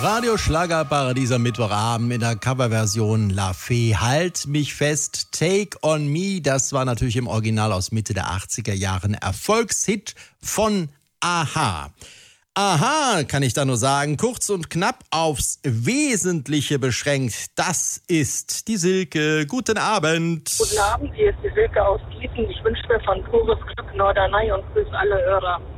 Radio Schlagerparadies am Mittwochabend mit der Coverversion La Fee. Halt mich fest, Take on Me. Das war natürlich im Original aus Mitte der 80er Jahren Erfolgshit von Aha. Aha, kann ich da nur sagen, kurz und knapp aufs Wesentliche beschränkt. Das ist die Silke. Guten Abend. Guten Abend, hier ist die Silke aus Gießen. Ich wünsche mir von pures Glück Norderney und grüße alle Hörer.